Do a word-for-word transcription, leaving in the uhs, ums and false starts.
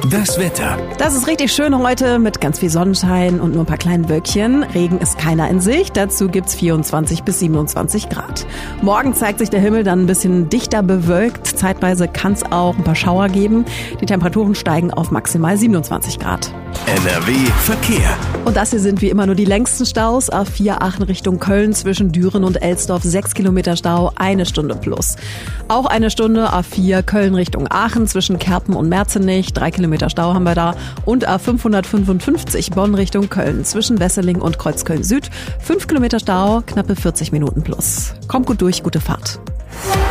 Das Wetter. Das ist richtig schön heute mit ganz viel Sonnenschein und nur ein paar kleinen Wölkchen. Regen ist keiner in Sicht. Dazu gibt's vierundzwanzig bis siebenundzwanzig Grad. Morgen zeigt sich der Himmel dann ein bisschen dichter bewölkt. Zeitweise kann es auch ein paar Schauer geben. Die Temperaturen steigen auf maximal siebenundzwanzig Grad. N R W Verkehr. Und das hier sind wie immer nur die längsten Staus. A vier Aachen Richtung Köln zwischen Düren und Elsdorf. sechs Kilometer Stau, eine Stunde plus. Auch eine Stunde A vier Köln Richtung Aachen zwischen Kerpen und Merzenich. drei Kilometer Stau haben wir da. Und A fünfhundertfünfundfünfzig Bonn Richtung Köln zwischen Wesseling und Kreuzköln Süd. fünf Kilometer Stau, knappe vierzig Minuten plus. Kommt gut durch, gute Fahrt.